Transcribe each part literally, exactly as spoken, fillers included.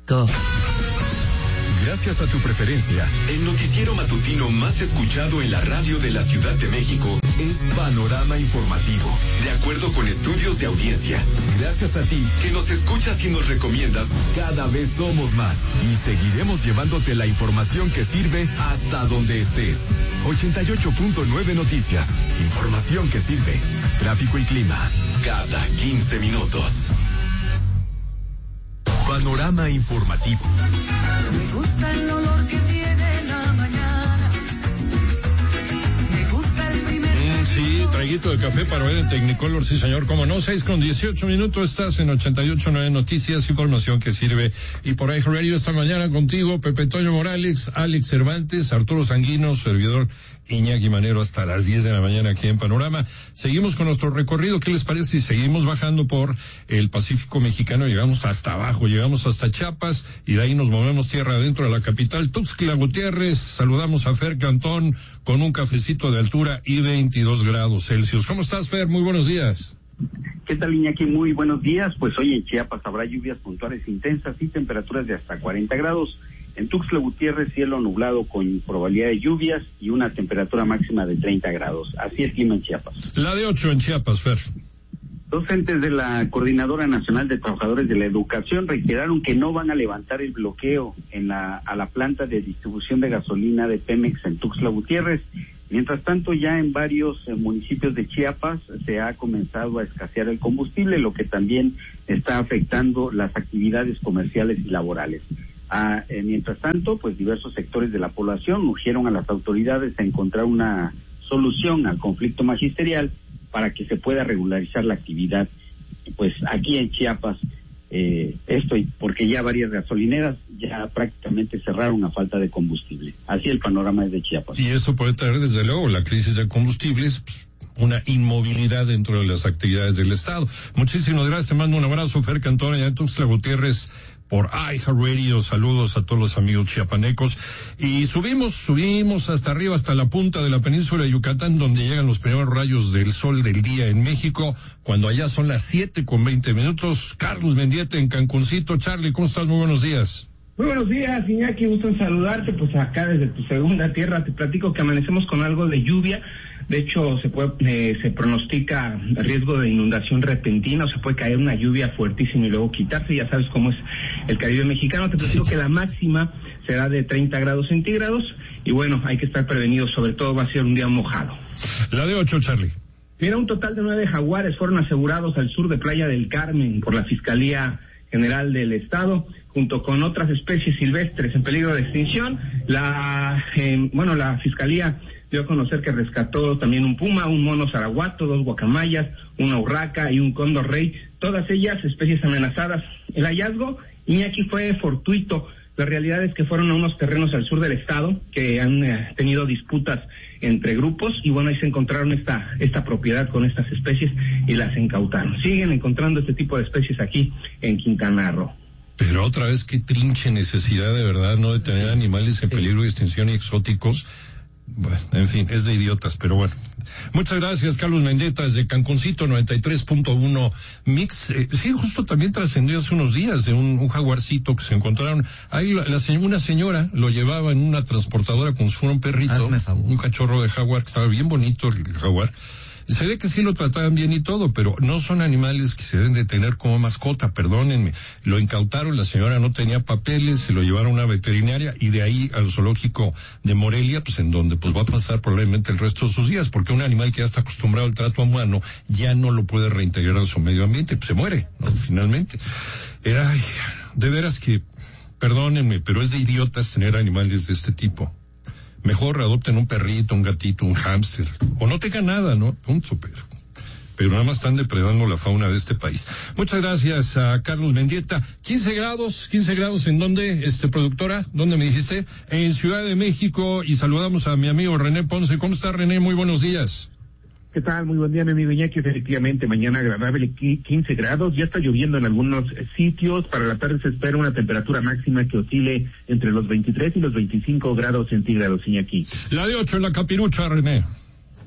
México. Gracias a tu preferencia, el noticiero matutino más escuchado en la radio de la Ciudad de México es Panorama Informativo, de acuerdo con estudios de audiencia. Gracias a ti, que nos escuchas y nos recomiendas, cada vez somos más y seguiremos llevándote la información que sirve hasta donde estés. ochenta y ocho punto nueve Noticias, información que sirve. Tráfico y clima, cada quince minutos. Panorama Informativo. Me gusta el olor que tiene la mañana. Me gusta el primer... Mm, sí, traguito de café para ver en Technicolor, sí señor, cómo no, seis con dieciocho minutos, estás en ochenta y ocho punto nueve Noticias, información que sirve. Y por ahí Radio esta mañana contigo, Pepe Toño Morales, Alex Cervantes, Arturo Sanguino, servidor Iñaki Manero, hasta las diez de la mañana aquí en Panorama. Seguimos con nuestro recorrido. ¿Qué les parece si seguimos bajando por el Pacífico Mexicano? Llegamos hasta abajo, llegamos hasta Chiapas y de ahí nos movemos tierra adentro a la capital, Tuxtla Gutiérrez. Saludamos a Fer Cantón con un cafecito de altura y veintidós grados Celsius. ¿Cómo estás, Fer? Muy buenos días. ¿Qué tal, Iñaki? Muy buenos días. Pues hoy en Chiapas habrá lluvias puntuales intensas y temperaturas de hasta cuarenta grados. En Tuxtla Gutiérrez, cielo nublado con probabilidad de lluvias y una temperatura máxima de treinta grados. Así el clima en Chiapas. La de ocho en Chiapas, Fer. Docentes de la Coordinadora Nacional de Trabajadores de la Educación reiteraron que no van a levantar el bloqueo en la, a la planta de distribución de gasolina de Pemex en Tuxtla Gutiérrez. Mientras tanto, ya en varios eh, municipios de Chiapas se ha comenzado a escasear el combustible, lo que también está afectando las actividades comerciales y laborales. Ah, eh, mientras tanto, pues diversos sectores de la población urgieron a las autoridades a encontrar una solución al conflicto magisterial para que se pueda regularizar la actividad, pues aquí en Chiapas, eh, esto y porque ya varias gasolineras ya prácticamente cerraron a falta de combustible. Así el panorama es de Chiapas. Y eso puede traer desde luego la crisis de combustibles, pues, una inmovilidad dentro de las actividades del Estado. Muchísimas gracias, te mando un abrazo, Fer Cantón, allá en Tuxtla Gutiérrez, por iHeartRadio. Saludos a todos los amigos chiapanecos. Y subimos, subimos hasta arriba, hasta la punta de la península de Yucatán, donde llegan los primeros rayos del sol del día en México, cuando allá son las siete con veinte minutos. Carlos Mendieta en Cancuncito. Charlie, ¿cómo estás? Muy buenos días. Muy buenos días, Iñaki, gusto en saludarte. Pues acá desde tu segunda tierra te platico que amanecemos con algo de lluvia. De hecho, se puede, eh, se pronostica riesgo de inundación repentina, o se puede caer una lluvia fuertísima y luego quitarse. Ya sabes cómo es el Caribe mexicano. Te platico que la máxima será de treinta grados centígrados y bueno, hay que estar prevenidos, sobre todo va a ser un día mojado. La de ocho, Charlie. Mira, un total de nueve jaguares fueron asegurados al sur de Playa del Carmen por la Fiscalía General del Estado, junto con otras especies silvestres en peligro de extinción. La, eh, bueno, la Fiscalía dio a conocer que rescató también un puma, un mono zaraguato, dos guacamayas, una urraca y un cóndor rey, todas ellas especies amenazadas. El hallazgo, Iñaki, fue fortuito. La realidad es que fueron a unos terrenos al sur del estado que han eh, tenido disputas entre grupos y bueno, ahí se encontraron esta esta propiedad con estas especies y las incautaron. Siguen encontrando este tipo de especies aquí en Quintana Roo. Pero otra vez, qué trinche necesidad de verdad, ¿no?, de tener animales en peligro de extinción y exóticos. Bueno, en fin, es de idiotas, pero bueno. Muchas gracias, Carlos Mendieta, desde Cancuncito, noventa y tres punto uno Mix. Eh, sí, justo también trascendió hace unos días de un, un jaguarcito que se encontraron. Ahí la, la, una señora lo llevaba en una transportadora como si fuera un perrito, un cachorro de jaguar, que estaba bien bonito el jaguar. Se ve que sí lo trataban bien y todo, pero no son animales que se deben de tener como mascota, perdónenme. Lo incautaron, la señora no tenía papeles, se lo llevaron a una veterinaria y de ahí al zoológico de Morelia, pues en donde pues va a pasar probablemente el resto de sus días, porque un animal que ya está acostumbrado al trato humano ya no lo puede reintegrar a su medio ambiente, pues se muere, ¿no?, finalmente. Era, ay, de veras que, perdónenme, pero es de idiotas tener animales de este tipo. Mejor adopten un perrito, un gatito, un hámster, o no tengan nada, ¿no? Punto, pero, pero nada más están depredando la fauna de este país. Muchas gracias a Carlos Mendieta. quince grados, quince grados, ¿en dónde, este, productora? ¿Dónde me dijiste? En Ciudad de México, y saludamos a mi amigo René Ponce. ¿Cómo está, René? Muy buenos días. ¿Qué tal? Muy buen día, mi amigo Iñaki. Efectivamente, mañana agradable, quince grados. Ya está lloviendo en algunos sitios. Para la tarde se espera una temperatura máxima que oscile entre los veintitrés y los veinticinco grados centígrados, Iñaki. La de ocho en la Capirucha, René.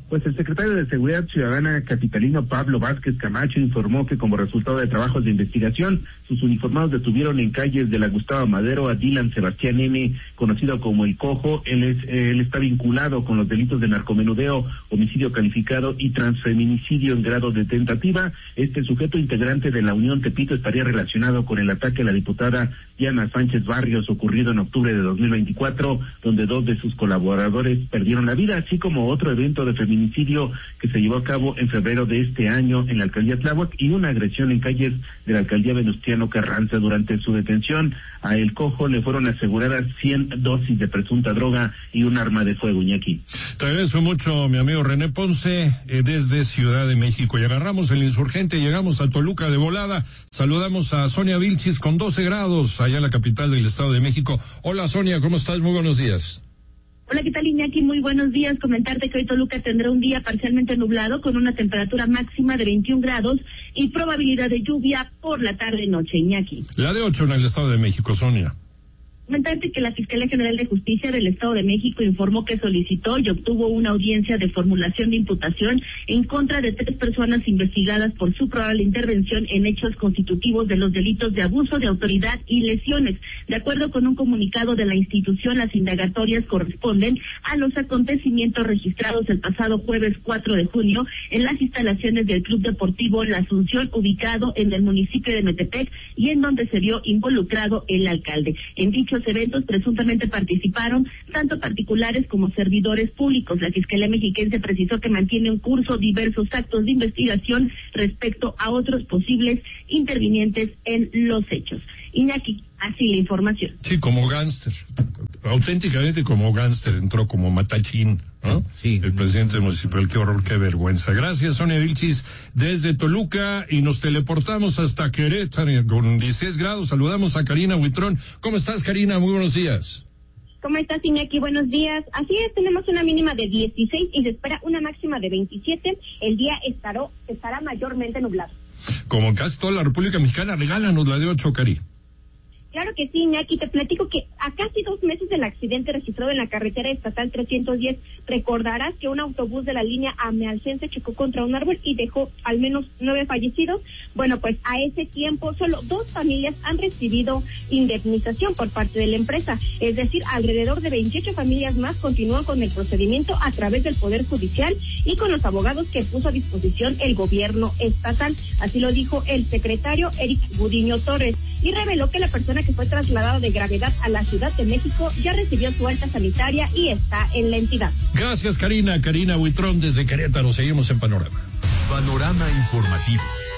Pues el secretario de Seguridad Ciudadana capitalino Pablo Vázquez Camacho informó que como resultado de trabajos de investigación, sus uniformados detuvieron en calles de la Gustavo Madero a Dylan Sebastián N., conocido como El Cojo. Él, es, él está vinculado con los delitos de narcomenudeo, homicidio calificado y transfeminicidio en grado de tentativa. Este sujeto integrante de la Unión Tepito estaría relacionado con el ataque a la diputada Diana Sánchez Barrios ocurrido en octubre de dos mil veinticuatro, donde dos de sus colaboradores perdieron la vida, así como otro evento de feminicidio que se llevó a cabo en febrero de este año en la alcaldía Tláhuac y una agresión en calles de la alcaldía Venustiano Carranza. Durante su detención a El Cojo le fueron aseguradas cien dosis de presunta droga y un arma de fuego, Iñaki. Te agradezco mucho, mi amigo René Ponce, eh, desde Ciudad de México. Y agarramos el Insurgente, llegamos a Toluca de volada. Saludamos a Sonia Vilchis con doce grados allá en la capital del Estado de México. Hola Sonia, ¿cómo estás? Muy buenos días. Hola, ¿qué tal, Iñaki? Muy buenos días. Comentarte que hoy Toluca tendrá un día parcialmente nublado con una temperatura máxima de veintiún grados y probabilidad de lluvia por la tarde-noche, Iñaki. La de ocho en el Estado de México, Sonia. Comentarte que la Fiscalía General de Justicia del Estado de México informó que solicitó y obtuvo una audiencia de formulación de imputación en contra de tres personas investigadas por su probable intervención en hechos constitutivos de los delitos de abuso de autoridad y lesiones. De acuerdo con un comunicado de la institución, las indagatorias corresponden a los acontecimientos registrados el pasado jueves cuatro de junio en las instalaciones del Club Deportivo La Asunción, ubicado en el municipio de Metepec, y en donde se vio involucrado el alcalde. En dicho eventos presuntamente participaron tanto particulares como servidores públicos. La Fiscalía Mexiquense precisó que mantiene en curso diversos actos de investigación respecto a otros posibles intervinientes en los hechos. Iñaki, así la información. Sí, como gánster, auténticamente como gánster, entró como matachín, ¿no? Sí. El presidente municipal, qué horror, qué vergüenza. Gracias, Sonia Vilchis, desde Toluca, y nos teleportamos hasta Querétaro con dieciséis grados. Saludamos a Karina Huitrón. ¿Cómo estás, Karina? Muy buenos días. ¿Cómo estás, Iñaki? Buenos días. Así es, tenemos una mínima de dieciséis y se espera una máxima de veintisiete. El día estará, estará mayormente nublado. Como casi toda la República Mexicana, regálanos la de ocho, Cari. Claro que sí, Iñaki, te platico que a casi dos meses del accidente registrado en la carretera estatal trescientos diez, recordarás que un autobús de la línea Amealcense chocó contra un árbol y dejó al menos nueve fallecidos. Bueno, pues a ese tiempo solo dos familias han recibido indemnización por parte de la empresa, es decir, alrededor de veintiocho familias más continúan con el procedimiento a través del Poder Judicial y con los abogados que puso a disposición el gobierno estatal. Así lo dijo el secretario Eric Gudiño Torres y reveló que la persona que fue trasladada de gravedad a la Ciudad de México ya recibió su alta sanitaria y está en la entidad. Gracias, Karina. Karina Huitrón desde Querétaro. Seguimos en Panorama. Panorama informativo.